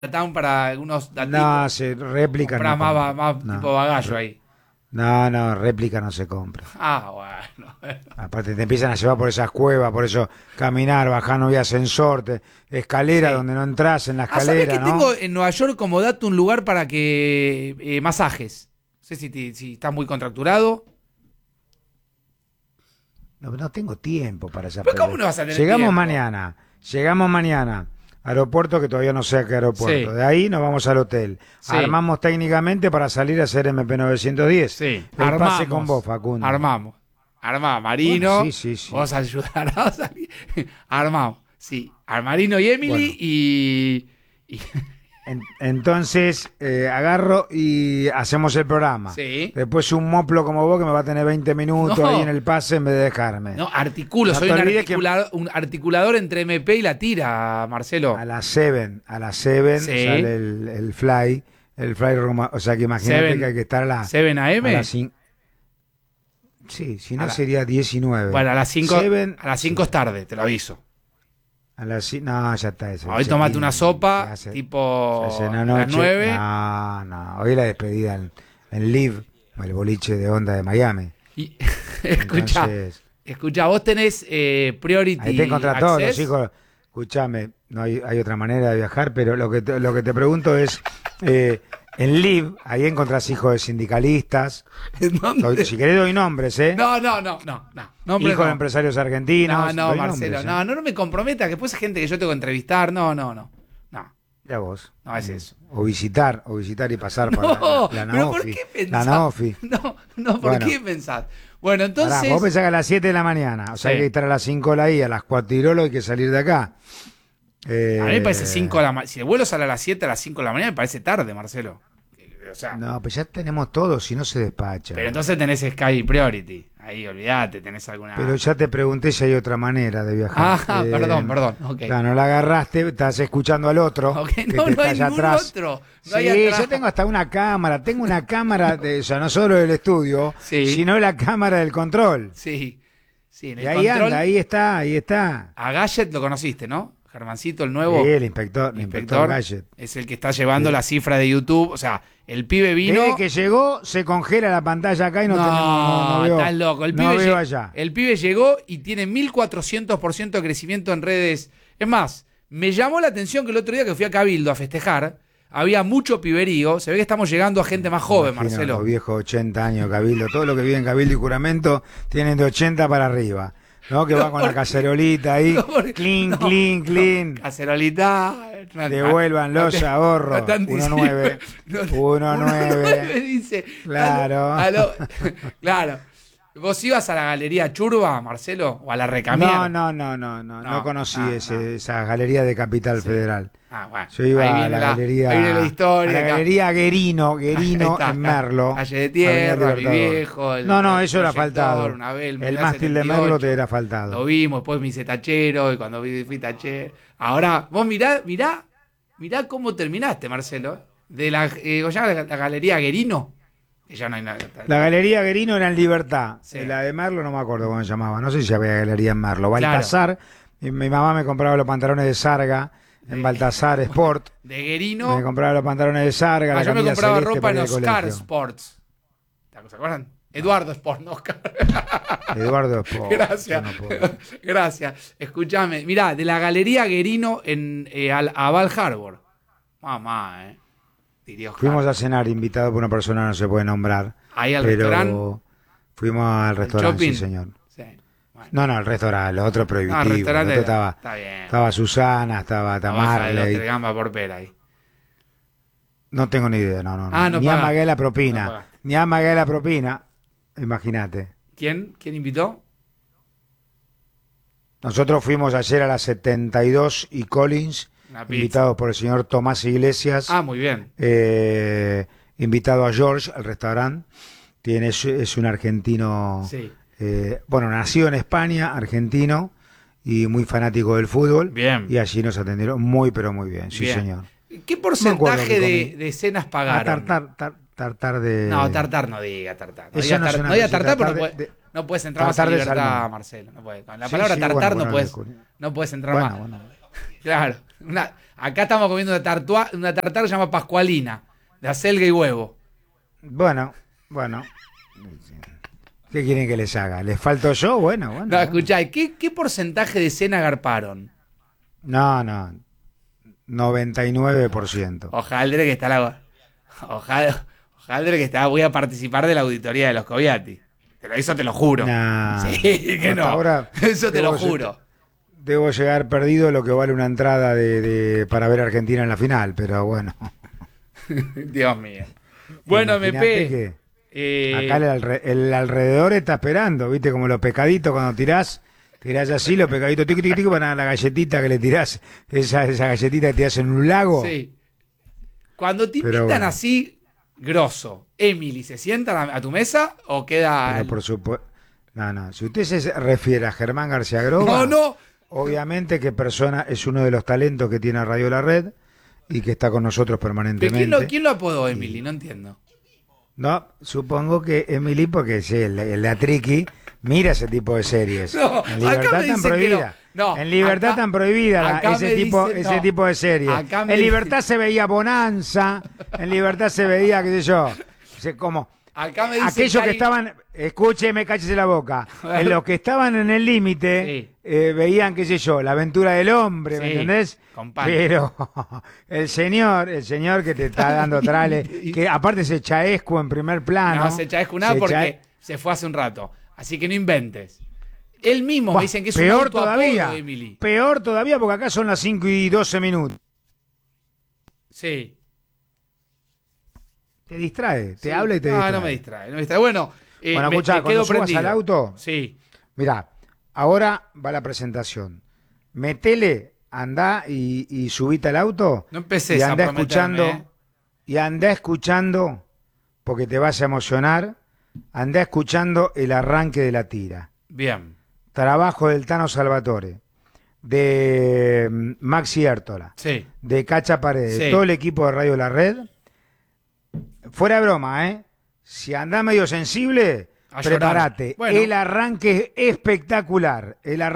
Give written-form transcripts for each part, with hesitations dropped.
Town para algunos No, datitos. réplica Comprás no más, compra. más No, tipo bagallo ahí. no, réplica no se compra. Ah, bueno. Aparte te empiezan a llevar por esas cuevas, por eso caminar, bajar, no había ascensor, escalera Sí. donde no entras en la Ah, ¿sabés escalera, que tengo ¿no? en Nueva York como dato un lugar para que masajes? No sé si estás muy contracturado. No tengo tiempo para esas Pero ¿cómo peleas. no vas a tener tiempo? Llegamos mañana. Aeropuerto, que todavía no sé a qué aeropuerto. Sí, De ahí nos vamos al hotel. sí, Armamos técnicamente para salir a hacer MP910. sí. El pase con vos, Facundo. Armamos. Armamos. Bueno, Marino. sí. Vos ayudarás a salir. Armamos. Sí. Al Marino y Emily Bueno, y entonces agarro y hacemos el programa. sí. Después un moplo como vos que me va a tener 20 minutos No. ahí en el pase en vez de dejarme. No, articulo. No Soy te olvides que un articulador entre MP y la tira, Marcelo. a las 7 Sí. sale el fly o sea que imagínate Seven. que hay que estar ¿7 AM? a las 5. Sí, si A no la- sería 19. Bueno, a las 5 Seven, sí. Es tarde, te lo aviso. No, ya está eso. Hoy tomate una sopa, tipo se hace en la a las noche. 9. No, hoy la despedida en Live, el boliche de onda de Miami. Y escucha, Entonces, vos tenés Priority ahí te encontrás todos los Access. hijos. Escúchame, no hay otra manera de viajar, pero lo que te pregunto es, en Live, ahí encontrás hijos de sindicalistas. ¿Dónde? Si querés doy nombres, ¿eh? No. Hombre, Hijos de no. empresarios argentinos. No, doy Marcelo, nombres, ¿eh? no me comprometa, que después hay gente que yo tengo que entrevistar. No. Ya vos. No es eso. O visitar y pasar por No, la pero ¿por Naofi. qué La pensás? Naofi. ¿Por Bueno. qué pensás? Bueno, Pará, entonces. vos pensás que a las 7 de la mañana, o sea, Sí. hay que estar a las 5 ahí, a las 4 hay que salir de acá. A mí me parece 5 de la mañana. Si el vuelo sale a las 7, a las 5 de la mañana, me parece tarde, Marcelo. O sea, No, pues ya tenemos todo, si no se despacha. pero entonces tenés Sky Priority. Ahí, olvídate, tenés alguna. Pero ya te pregunté si hay otra manera de viajar. Perdón. Ok. Claro, no la agarraste, estás escuchando al otro. Ok, que no te está hay allá ningún atrás. otro. No Sí, hay atrás. yo tengo hasta una cámara. Tengo una cámara, o sea, no solo del estudio, Sí. sino la cámara del control. Sí, en Y el ahí control. anda, ahí está. A Gadget lo conociste, ¿no? Germancito, el nuevo. Sí, el inspector Gadget. Es el que está llevando la cifra de YouTube. O sea, el pibe vino. Desde que llegó, se congela la pantalla acá y no tenemos. No veo, estás loco. El no pibe, veo allá. el pibe llegó y tiene 1400% de crecimiento en redes. Es más, me llamó la atención que el otro día que fui a Cabildo a festejar, había mucho piberío. Se ve que estamos llegando a gente más joven, Imagino, Marcelo. Los viejos 80 años, Cabildo. Todo lo que vive en Cabildo y Juramento tienen de 80 para arriba. ¿No? Que va con la cacerolita ahí. Clean. Cacerolita. Devuelvan los ahorros. 1-9. 1-9. Dice. Claro. Claro. ¿Vos ibas a la Galería Churba, Marcelo? ¿O a la Recamier? No conocí esa galería de Capital Federal. Bueno. Yo iba Ahí a viene la galería. ahí viene la historia. A la galería Guerino Ahí está, en Merlo. Calle de Tierra, Avenida mi Libertador. viejo. No, eso era proyector, faltado. una vez, El mástil de Merlo te era faltado. Lo vimos, después me hice tachero y cuando fui tachero. Ahora, vos mirá cómo terminaste, Marcelo. De la Galería Guerino. Que ya no hay nada. La galería Guerino era en Libertad. Sí. La de Merlo no me acuerdo cómo se llamaba. No sé si había galería en Merlo. Baltasar. Mi mamá me compraba los pantalones de Sarga en Baltasar Sport. De Guerino. Me compraba los pantalones de Sarga. La Yo me camisa compraba celeste ropa para en ir al Oscar colegio. Sports. ¿Se acuerdan? Eduardo Sport, no Oscar. Eduardo Sport. Gracias. Yo no puedo. Gracias. Escúchame. Mirá, de la Galería Guerino a Val Harbor. Mamá, diría Oscar. Fuimos a cenar, invitado por una persona que no se puede nombrar. Ahí al pero restaurante. fuimos al restaurante, shopping. sí, señor. Sí. Bueno. No, el restaurante, lo otro prohibitivo. No, el restaurante El otro está bien. estaba Susana, estaba Baja de Marley. los gamba por pera ahí. No tengo ni idea, no. Ah, no ni pagaste. amagué la No propina. pagaste. Ni amagué la propina. Imagínate. ¿Quién invitó? Nosotros fuimos ayer a las 72 y Collins, Una pizza. invitados por el señor Tomás Iglesias. Muy bien. Invitado a George, al restaurante. Es un argentino. Sí. Nacido en España, argentino y muy fanático del fútbol. Bien. Y allí nos atendieron muy, pero muy bien. Sí, Bien. señor. ¿Qué Me acuerdo porcentaje que comí. de cenas pagaron? Tartar de. No, tartar no diga tartar. No Eso diga, no es una no diga cosita, tartar, pero tartar no puedes entrar más tartar en de libertad, salmón. Marcelo. No puede. Con la Sí, palabra sí, tartar bueno, no puedes entrar bueno, más. bueno. Claro. Acá estamos comiendo una tartar que se llama Pascualina, de acelga y huevo. Bueno. ¿Qué quieren que les haga? ¿Les falto yo? Bueno. No, escuchá, ¿qué porcentaje de cena garparon? No, 99%. Ojalá que está Ojalá que está. Voy a participar de la auditoría de los Coviati. Eso te lo juro. Nah, sí, que no. Ahora eso te lo juro. Debo llegar perdido lo que vale una entrada para ver a Argentina en la final, pero bueno. Dios mío. Bueno, MP. Acá el alrededor está esperando, ¿viste? Como los pescaditos cuando tirás así, los pescaditos tiqui, para la galletita que le tirás, esa galletita que tirás en un lago. Sí. Cuando te invitan así, grosso, Emily, ¿se sientan a tu mesa o queda...? Pero por supuesto... No. Si usted se refiere a Germán García Groba... No. Obviamente que persona es uno de los talentos que tiene Radio La Red y que está con nosotros permanentemente. ¿Quién lo apodó Emily? No entiendo. No, supongo que Emily, porque sí, el Atriqui mira ese tipo de series. No, en Libertad tan prohibida. No, en Libertad tan prohibida ese tipo de series. En Libertad se veía Bonanza, en Libertad se veía, qué sé yo, como acá me aquellos que estaban, escúcheme, cállese la boca, en los que estaban en el límite, veían, qué sé yo, La aventura del hombre, ¿me entendés? Pero el señor que te está dando trale, que aparte se Chaescu en primer plano. No se Chaescu nada porque se fue hace un rato. Así que no inventes. Él mismo me dicen que es un autoapodo, Emily. Peor todavía porque acá son las 5:12. Sí. Te distrae, te habla y te distrae. No me distrae. Bueno, escuchá, cuando subas al auto, sí. Mirá, ahora va la presentación. Metele, andá y subite al auto. No empecés y andá a prometerme, Y andá escuchando, porque te vas a emocionar, andá escuchando el arranque de la tira. Bien. Trabajo del Tano Salvatore, de Maxi Értola, de Cacha Paredes, de todo el equipo de Radio La Red. Fuera de broma, si andás medio sensible, prepárate. Bueno. El arranque espectacular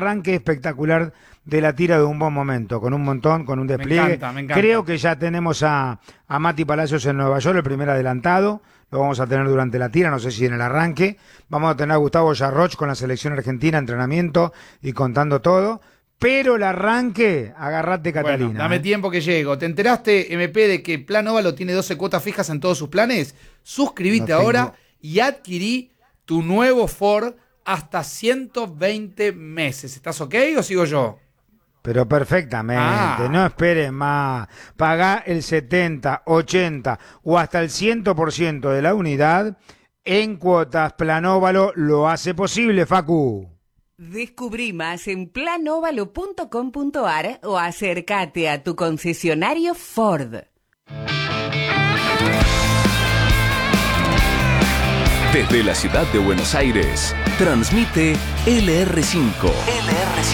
de la tira de Un Buen Momento, con un montón, con un despliegue. Me encanta. Creo que ya tenemos a Mati Palacios en Nueva York, el primer adelantado. Lo vamos a tener durante la tira, no sé si en el arranque. Vamos a tener a Gustavo Yarroch con la selección argentina, entrenamiento y contando todo. Pero el arranque, agarrate, Catalina. Bueno, dame tiempo que llego. ¿Te enteraste, MP, de que Plan Óvalo tiene 12 cuotas fijas en todos sus planes? Suscribite ahora y adquirí tu nuevo Ford hasta 120 meses. ¿Estás ok o sigo yo? Pero perfectamente, no esperes más. Pagá el 70, 80 o hasta el 100% de la unidad en cuotas. Plan Óvalo lo hace posible, Facu. Descubrí más en planovalo.com.ar o acércate a tu concesionario Ford. Desde la ciudad de Buenos Aires, transmite LR5.